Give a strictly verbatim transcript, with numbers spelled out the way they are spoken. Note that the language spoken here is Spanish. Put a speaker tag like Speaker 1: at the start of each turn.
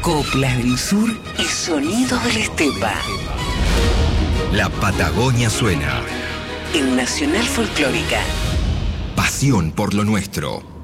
Speaker 1: coplas del sur y sonidos de la estepa.
Speaker 2: La Patagonia suena.
Speaker 1: En Nacional Folclórica.
Speaker 2: Pasión por lo nuestro.